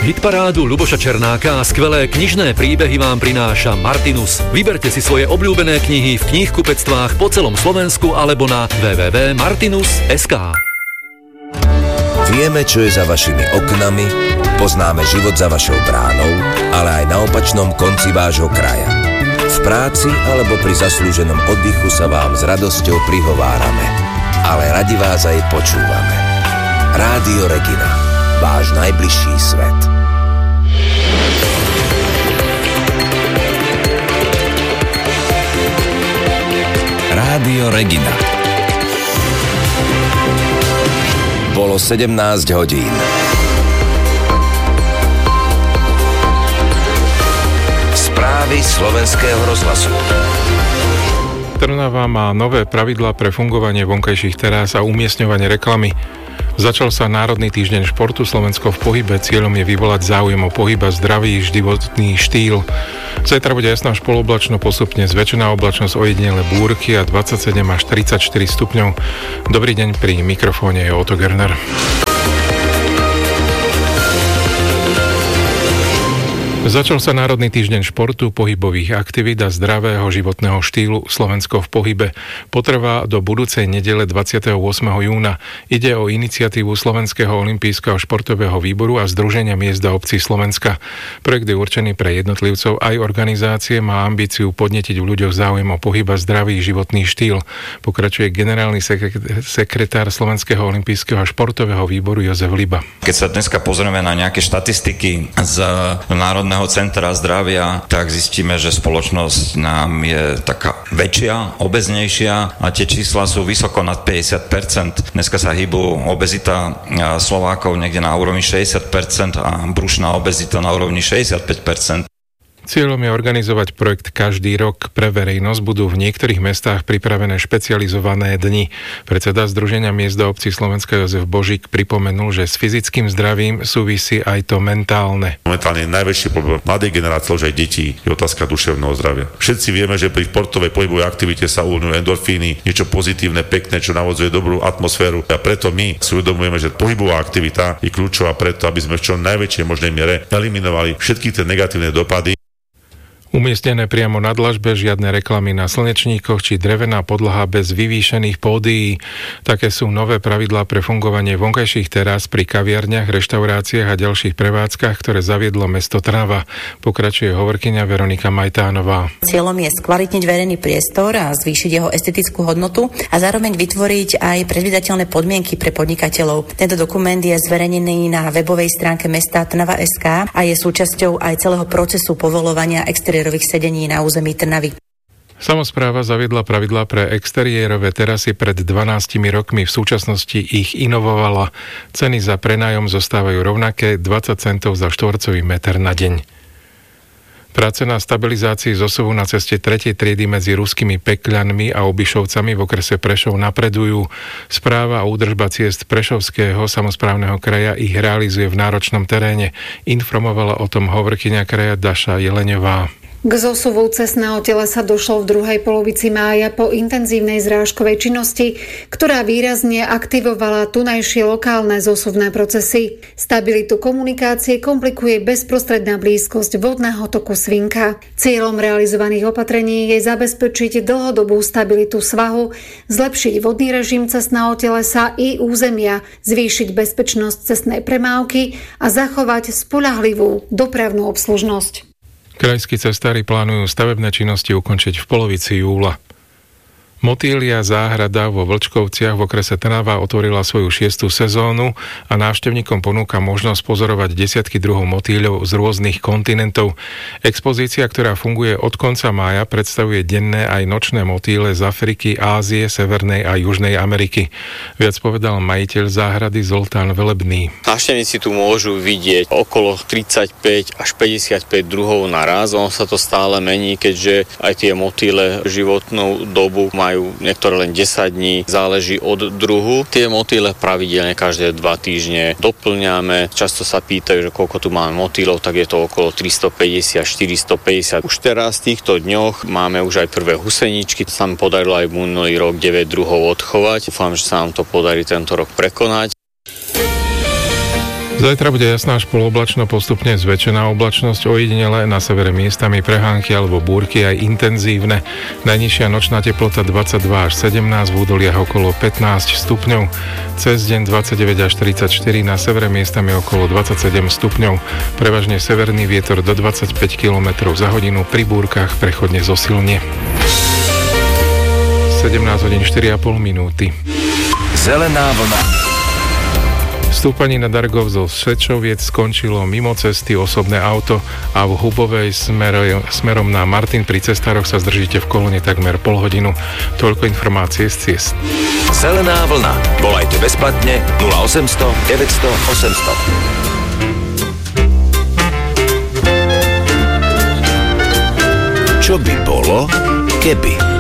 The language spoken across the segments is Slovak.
Hitparádu Ľuboša Černáka a skvelé knižné príbehy vám prináša Martinus. Vyberte si svoje obľúbené knihy v knihkupectvách po celom Slovensku alebo na www.martinus.sk. Vieme, čo je za vašimi oknami, poznáme život za vašou bránou, ale aj na opačnom konci vášho kraja. V práci alebo pri zaslúženom oddychu sa vám s radosťou prihovárame, ale radi vás aj počúvame. Rádio Regina, váš najbližší svet. Rádio Regina. Bolo 17 hodín. Správy Slovenského rozhlasu. Trnava má nové pravidlá pre fungovanie vonkajších terás a umiestňovanie reklamy. Začal sa Národný týždeň športu Slovensko v pohybe. Cieľom je vyvolať záujem o pohyb a zdravý životný štýl. Zajtra bude jasno až poloblačno, postupne zväčšená oblačnosť, ojedinele búrky a 27 až 34 stupňov. Dobrý deň, pri mikrofóne je Otto Gerner. Začal sa Národný týždeň športu, pohybových aktivít a zdravého životného štýlu Slovensko v pohybe. Potrvá do budúcej nedele 28. júna. Ide o iniciatívu Slovenského olympijského športového výboru a Združenia miest a obcí Slovenska. Projekt je určený pre jednotlivcov aj organizácie, má ambíciu podnetiť v ľuďoch záujem o pohyb a zdravý životný štýl. Pokračuje generálny sekretár Slovenského olympijského športového výboru Jozef Liba. Keď sa dneska pozrieme na nejaké štatistiky z Národného centra zdravia, tak zistíme, že spoločnosť nám je taká väčšia, obeznejšia a tie čísla sú vysoko nad 50%. Dneska sa hýbu obezita Slovákov niekde na úrovni 60% a brušná obezita na úrovni 65%. Cieľom je organizovať projekt každý rok. Pre verejnosť budú v niektorých mestách pripravené špecializované dni. Predseda Združenia miest a obcí Slovenska Jozef Božík pripomenul, že s fyzickým zdravím súvisí aj to mentálne. Momentálne najväčší problém mladej generácie, už aj detí, je otázka duševného zdravia. Všetci vieme, že pri športovej pohybovej aktivite sa uvoľňujú endorfíny, niečo pozitívne, pekné, čo navodzuje dobrú atmosféru. A preto my si uvedomujeme, že pohybová aktivita je kľúčová preto, aby sme v čo najväčšej možnej miere eliminovali všetky tie negatívne dopady. Umiestnené priamo na dlažbe, žiadne reklamy na slnečníkoch či drevená podlaha bez vyvýšených pódií. Také sú nové pravidlá pre fungovanie vonkajších terás pri kaviarniach, reštauráciách a ďalších prevádzkach, ktoré zaviedlo mesto Trnava. Pokračuje hovorkyňa Veronika Majtánová. Cieľom je skvalitniť verejný priestor a zvýšiť jeho estetickú hodnotu a zároveň vytvoriť aj predvídateľné podmienky pre podnikateľov. Tento dokument je zverejnený na webovej stránke mesta Trnava.sk a je súčasťou aj celého procesu povoľovania exteriérových sedení na území Trnavy. Samospráva zaviedla pravidlá pre exteriérové terasy pred 12 rokmi, v súčasnosti ich inovovala. Ceny za prenájom zostávajú rovnaké, 20 centov za štvorcový meter na deň. Práce na stabilizácii zosuvu na ceste 3. triedy medzi Ruskými Pekľanmi a Obišovcami v okrese Prešov napredujú. Správa a údržba ciest Prešovského samosprávneho kraja ich realizuje v náročnom teréne. Informovala o tom hovorkyňa kraja Daša Jeleňová. K zosuvu cestného telesa došlo v druhej polovici mája po intenzívnej zrážkovej činnosti, ktorá výrazne aktivovala tunajšie lokálne zosuvné procesy. Stabilitu komunikácie komplikuje bezprostredná blízkosť vodného toku Svinka. Cieľom realizovaných opatrení je zabezpečiť dlhodobú stabilitu svahu, zlepšiť vodný režim cestného telesa i územia, zvýšiť bezpečnosť cestnej premávky a zachovať spoľahlivú dopravnú obslužnosť. Krajskí cestári plánujú stavebné činnosti ukončiť v polovici júla. Motýlia záhrada vo Vlčkovciach v okrese Trnava otvorila svoju 6. sezónu a návštevníkom ponúka možnosť pozorovať desiatky druhov motýľov z rôznych kontinentov. Expozícia, ktorá funguje od konca mája, predstavuje denné aj nočné motýle z Afriky, Ázie, Severnej a Južnej Ameriky. Viac povedal majiteľ záhrady Zoltán Velebný. Návštevníci tu môžu vidieť okolo 35 až 55 druhov naraz. Ono sa to stále mení, keďže aj tie motýle životnú dobu majú niektoré len 10 dní, záleží od druhu. Tie motýle pravidelne každé 2 týždne doplňame. Často sa pýtajú, že koľko tu máme motýlov, tak je to okolo 350, 450. Už teraz v týchto dňoch máme už aj prvé huseničky. Sa nám podarilo aj minulý rok 9 druhov odchovať. Dúfam, že sa nám to podarí tento rok prekonať. Zajtra bude jasná až poloblačno, postupne zväčšená oblačnosť, ojedinele na severe miestami prehánky alebo búrky aj intenzívne. Najnižšia nočná teplota 22 až 17, v údoliach okolo 15 stupňov. Cez deň 29 až 34, na severe miestami okolo 27 stupňov. Prevažne severný vietor do 25 km za hodinu, pri búrkach prechodne zosilne. 17 hodín 4,5 minúty. Zelená vlna. Vstúpaní na Dargov zo Sečoviec skončilo mimo cesty osobné auto a v Hubovej smerom na Martin pri cestároch sa zdržíte v kolóne takmer pol hodinu. Toľko informácie z ciest. Zelená vlna. Volajte bezplatne 0800 900 800. Čo by bolo, keby?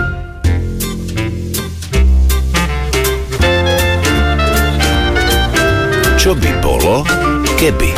Čo by bolo, keby?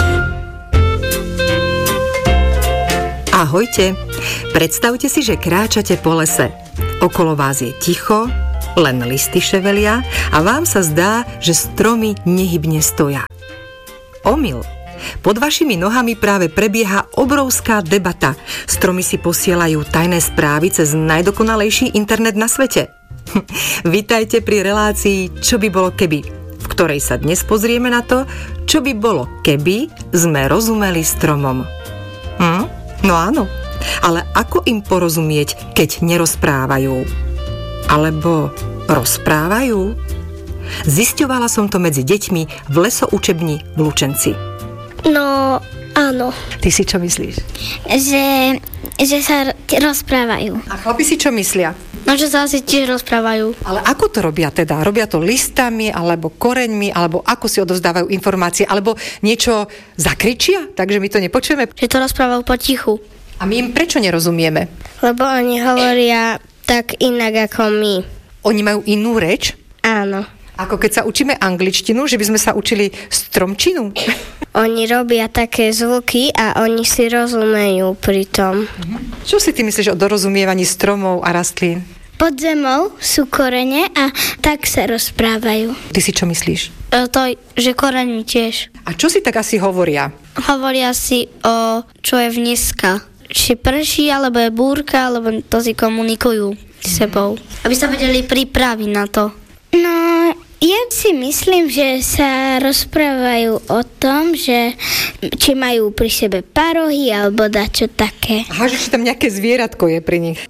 Ahojte, predstavte si, že kráčate po lese. Okolo vás je ticho, len listy ševelia a vám sa zdá, že stromy nehybne stoja. Omyl. Pod vašimi nohami práve prebieha obrovská debata. Stromy si posielajú tajné správy cez najdokonalejší internet na svete. Vitajte pri relácii Čo by bolo keby, v ktorej sa dnes pozrieme na to, čo by bolo, keby sme rozumeli stromom. No áno, ale ako im porozumieť, keď nerozprávajú? Alebo rozprávajú? Zisťovala som to medzi deťmi v lesoučebni v Lučenci. No, áno. Ty si čo myslíš? Že sa rozprávajú. A chlapi si čo myslia? No, že sa asi tiež rozprávajú. Ale ako to robia teda? Robia to listami, alebo koreňmi, alebo ako si odovzdávajú informácie, alebo niečo zakričia, takže my to nepočujeme? Že to rozprávajú potichu. A my im prečo nerozumieme? Lebo oni hovoria tak inak ako my. Oni majú inú reč? Áno. Ako keď sa učíme angličtinu, že by sme sa učili stromčinu? Oni robia také zvuky a oni si rozumejú pri tom. Čo si ty myslíš o dorozumievaní stromov a rastlín? Pod zemou sú korene a tak sa rozprávajú. Ty si čo myslíš? To, že koreňmi tiež. A čo si tak asi hovoria? Hovoria si o čo je dneska. Či prší, alebo je búrka, alebo to si komunikujú s sebou. Aby sa vedeli pripraviť na to. No, ja si myslím, že sa rozprávajú o tom, že či majú pri sebe parohy alebo dačo také. Aha, že či tam nejaké zvieratko je pri nich.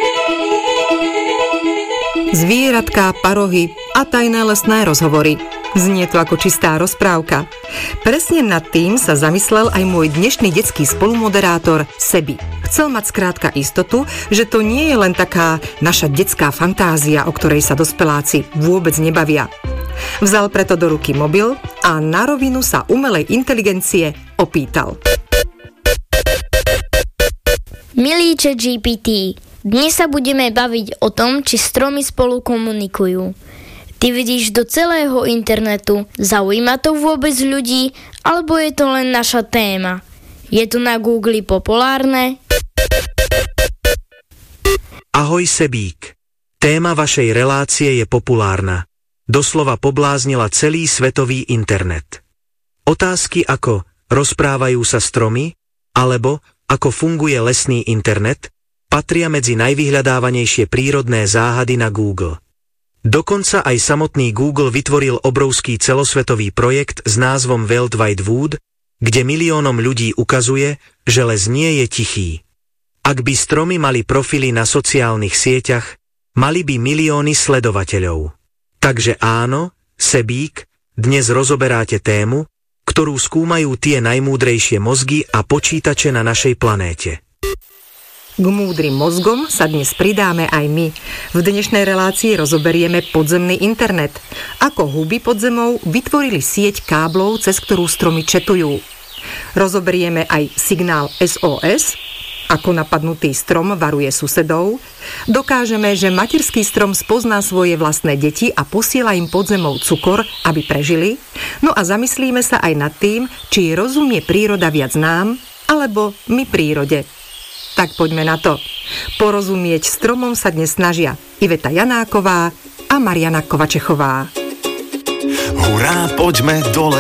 Zvieratka, parohy a tajné lesné rozhovory. Znie to ako čistá rozprávka. Presne nad tým sa zamyslel aj môj dnešný detský spolumoderátor Sebi. Chcel mať skrátka istotu, že to nie je len taká naša detská fantázia, o ktorej sa dospeláci vôbec nebavia. Vzal preto do ruky mobil a na rovinu sa umelej inteligencie opýtal. Milý ChatGPT, dnes sa budeme baviť o tom, či stromy spolu komunikujú. Ty vidíš do celého internetu, zaujíma to vôbec ľudí, alebo je to len naša téma? Je to na Google populárne? Ahoj Sebík, téma vašej relácie je populárna. Doslova pobláznila celý svetový internet. Otázky ako rozprávajú sa stromy, alebo ako funguje lesný internet, patria medzi najvyhľadávanejšie prírodné záhady na Google. Dokonca aj samotný Google vytvoril obrovský celosvetový projekt s názvom World Wide Web, kde miliónom ľudí ukazuje, že les nie je tichý. Ak by stromy mali profily na sociálnych sieťach, mali by milióny sledovateľov. Takže áno, Sebík, dnes rozoberáte tému, ktorú skúmajú tie najmúdrejšie mozgy a počítače na našej planéte. K múdrym mozgom sa dnes pridáme aj my. V dnešnej relácii rozoberieme podzemný internet. Ako huby pod zemou vytvorili sieť káblov, cez ktorú stromy četujú. Rozoberieme aj signál SOS, ako napadnutý strom varuje susedov. Dokážeme, že materský strom spozná svoje vlastné deti a posiela im pod zemou cukor, aby prežili. No a zamyslíme sa aj nad tým, či rozumie príroda viac nám, alebo my prírode. Tak poďme na to. Porozumieť stromom sa dnes snažia Iveta Janáková a Mariana Kovačechová. Hurá, poďme dole